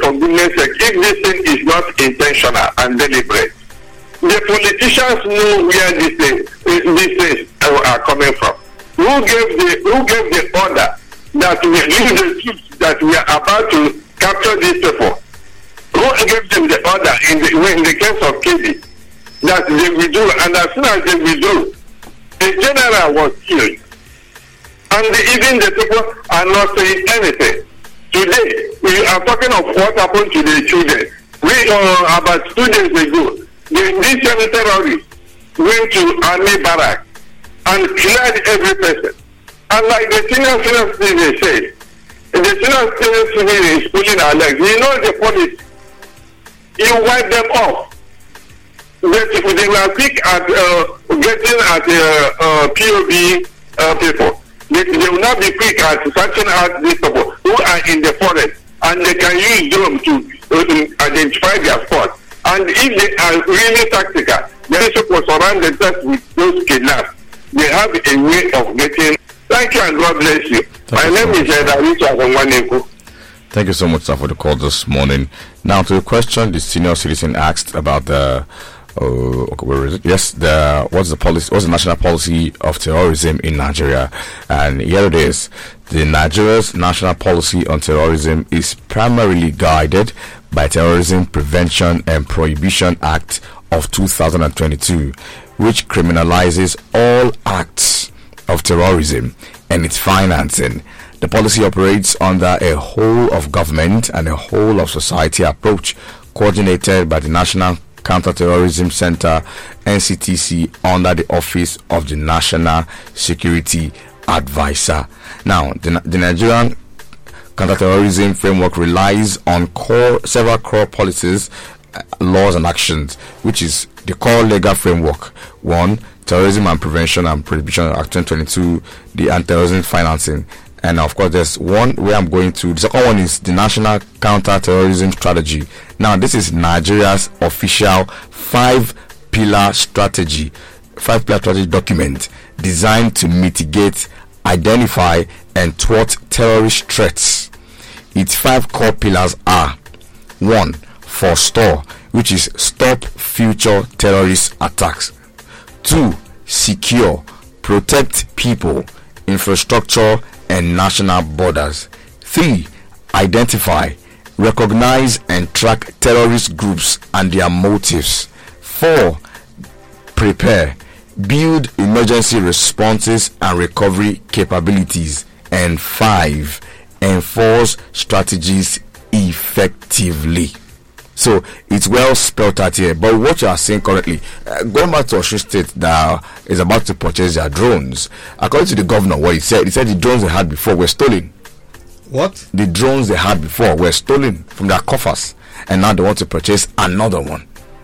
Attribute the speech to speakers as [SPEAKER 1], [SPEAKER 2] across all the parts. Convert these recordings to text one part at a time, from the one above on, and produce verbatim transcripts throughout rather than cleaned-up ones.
[SPEAKER 1] for goodness sake, if this thing is not intentional and deliberate, the politicians know where these things, these things are coming from. Who gave the who gave the order that we use the troops that we are about to capture these people? Who gave them the order in the in the case of K B that they will do? And as soon as they will do, the general was killed, and the, even the people are not saying anything. Today we are talking of what happened to the children. We uh, about two days ago, the, these seven terrorists went to army barracks and cleared every person. And like the senior senior citizen said, the senior senior citizen is pulling our legs. You know the police, you wipe them off. But they were quick at uh, getting at uh, uh, P O B uh, people. They, they will not be quick at searching out these people who are in the forest, and they can use them to uh, identify their spots. And if they are really tactical, they should surround themselves with those kidnappers. They have a way of getting. Thank you and God bless you. Thank My you name so is Edaricha Waneko.
[SPEAKER 2] Thank you so much, sir, for the call this morning. Now, to the question the senior citizen asked about the uh, okay, where is it? Yes, the what's the policy? What's the national policy of terrorism in Nigeria? And here it is: the Nigeria's national policy on terrorism is primarily guided by Terrorism Prevention and Prohibition Act of two thousand twenty-two, which criminalizes all acts of terrorism and its financing. The policy operates under a whole of government and a whole of society approach, coordinated by the National Counter-Terrorism Center, N C T C, under the Office of the National Security Advisor. Now, the, the Nigerian Counter-Terrorism Framework relies on core several core policies, uh, laws and actions, which is the core legal framework. One, Terrorism and Prevention and Prohibition Act twenty twenty-two, the anti-terrorism financing. And of course, there's one where I'm going to. The second one is the National Counter-Terrorism Strategy. Now, this is Nigeria's official five-pillar strategy, five-pillar strategy document designed to mitigate, identify, and thwart terrorist threats. Its five core pillars are: one, forestall, which is stop future terrorist attacks; two, secure, protect people, infrastructure, and national borders; three, identify, recognize, and track terrorist groups and their motives; four, prepare, build emergency responses and recovery capabilities; and five, enforce strategies effectively. So it's well spelled out here. But what you are saying currently, uh, going back to Osun State that is about to purchase their drones, according to the governor, what he said, he said the drones they had before were stolen.
[SPEAKER 3] What?
[SPEAKER 2] The drones they had before were stolen from their coffers, and now they want to purchase another one.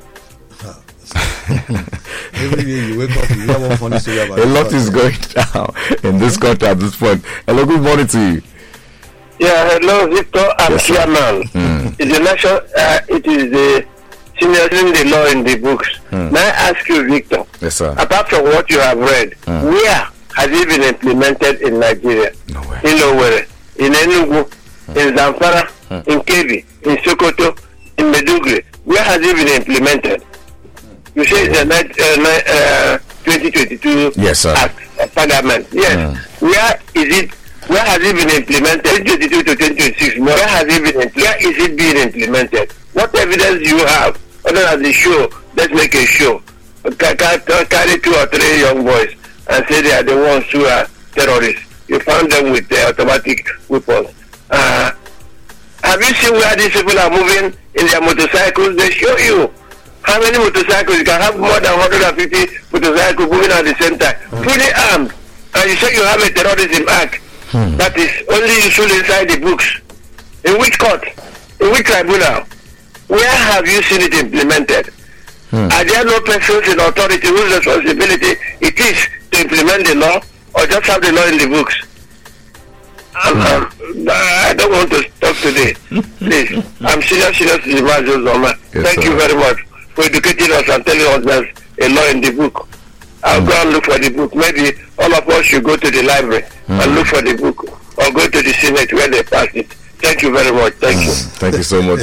[SPEAKER 3] Every day you wake up, you have one funny story about
[SPEAKER 2] a lot is going down in this country at this point. Hello, good morning to you.
[SPEAKER 1] Yeah, hello, Victor. I'm
[SPEAKER 2] Yes,
[SPEAKER 1] chairman.
[SPEAKER 2] Mm.
[SPEAKER 1] It's the national. Uh, it is the senior in the law in the books.
[SPEAKER 2] Mm.
[SPEAKER 1] May I ask you, Victor?
[SPEAKER 2] Yes, sir.
[SPEAKER 1] Apart from what you have read,
[SPEAKER 2] Mm.
[SPEAKER 1] where has it been implemented in Nigeria?
[SPEAKER 2] Nowhere.
[SPEAKER 1] In Owerri, in Enugu,
[SPEAKER 2] Mm.
[SPEAKER 1] in Zamfara,
[SPEAKER 2] Mm.
[SPEAKER 1] in Kebbi, in Sokoto, in Meduguri. Where has it been implemented? You say it's the uh, twenty twenty-two
[SPEAKER 2] Yes, sir.
[SPEAKER 1] Act of Parliament. Yes.
[SPEAKER 2] Mm.
[SPEAKER 1] Where is it? Where has it been implemented? twenty twenty-two to twenty twenty-six. Where has it been? Where is it being implemented? What evidence do you have other than the show? Let's make a show. Carry two or three young boys and say they are the ones who are terrorists. You found them with uh, automatic weapons. Uh, have you seen where these people are moving in their motorcycles? They show you how many motorcycles. You can have more than one hundred fifty motorcycles moving at the same time, fully armed. And you say you have a terrorism act hmm. that is only useful inside the books. In which court? In which tribunal? Where have you seen it implemented? Hmm. Are there no persons in authority whose responsibility it is to implement the law, or just have the law in the books? Hmm. Um, I don't want to talk today. Please, I'm senior senior citizen Zoma.
[SPEAKER 2] Yes,
[SPEAKER 1] Thank
[SPEAKER 2] sir.
[SPEAKER 1] you very much for educating us and telling us there's a law in the book. I'll mm. go and look for the book. Maybe all of us should go to the library mm. and look for the book, or go to the Senate where they passed it. Thank you very much. Thank mm. you.
[SPEAKER 2] Thank you so much.